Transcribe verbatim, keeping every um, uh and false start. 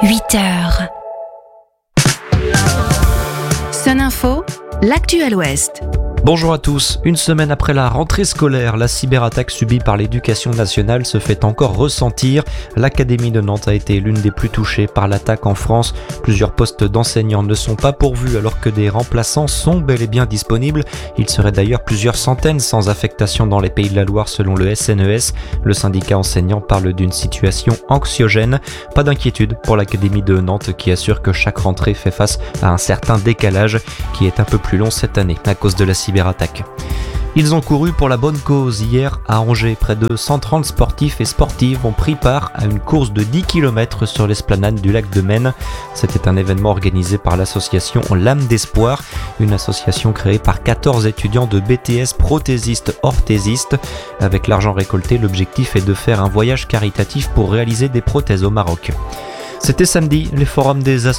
huit heures. Sun Info, l'actu à l'Ouest. Bonjour à tous. Une semaine après la rentrée scolaire, la cyberattaque subie par l'éducation nationale se fait encore ressentir. L'académie de Nantes a été l'une des plus touchées par l'attaque en France. Plusieurs postes d'enseignants ne sont pas pourvus alors que des remplaçants sont bel et bien disponibles. Il serait d'ailleurs plusieurs centaines sans affectation dans les Pays de la Loire selon le S N E S. Le syndicat enseignant parle d'une situation anxiogène. Pas d'inquiétude pour l'académie de Nantes qui assure que chaque rentrée fait face à un certain décalage qui est un peu plus long cette année à cause de la cyberattaque. Ils ont couru pour la bonne cause. Hier, à Angers, près de cent trente sportifs et sportives ont pris part à une course de dix kilomètres sur l'esplanade du lac de Maine. C'était un événement organisé par l'association L'Âme d'Espoir, une association créée par quatorze étudiants de B T S prothésistes-orthésistes. Avec l'argent récolté, l'objectif est de faire un voyage caritatif pour réaliser des prothèses au Maroc. C'était samedi, les forums des associations